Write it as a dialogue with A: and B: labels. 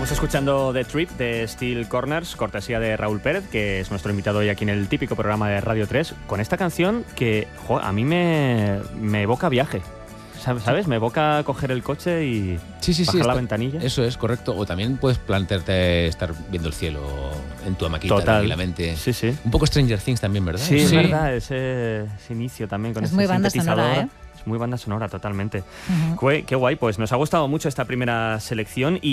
A: Estamos escuchando The Trip de Steel Corners, cortesía de Raúl Pérez, que es nuestro invitado hoy aquí en el típico programa de Radio 3, con esta canción que a mí me evoca viaje. ¿Sabes? Me evoca coger el coche y bajar la ventanilla.
B: Eso es, correcto. O también puedes plantearte estar viendo el cielo en tu hamaquita tranquilamente.
A: Sí, sí.
B: Un poco Stranger Things también, ¿verdad?
A: Sí, es verdad, ese inicio también con ese sintetizador.
C: Sonora, ¿eh?
A: Es muy banda sonora, totalmente. Qué guay, pues nos ha gustado mucho esta primera selección.